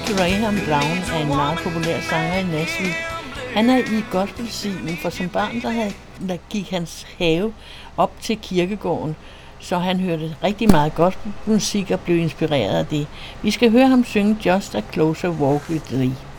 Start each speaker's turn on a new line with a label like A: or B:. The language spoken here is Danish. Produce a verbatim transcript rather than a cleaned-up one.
A: Graham Brown er en meget populær sanger i Nashville. Han er i gospelscenen, for som barn der, havde, der gik hans have op til kirkegården, så han hørte rigtig meget gospelmusik og blev inspireret af det. Vi skal høre ham synge Just a Closer Walk with Thee.